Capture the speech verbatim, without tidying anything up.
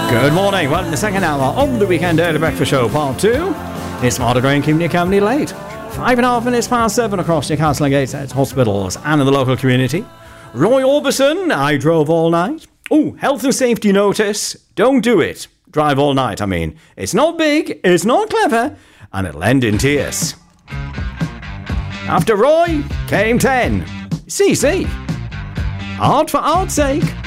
Good morning. Well, in the second hour of the Weekend Early Breakfast Show, part two, it's Martyr Drain keeping you company late. Five and a half minutes past seven across Newcastle and Gateshead hospitals and in the local community. Roy Orbison, I drove all night. Oh, health and safety notice. Don't do it. Drive all night, I mean. It's not big, it's not clever, and it'll end in tears. After Roy came ten. C C. Art for art's sake.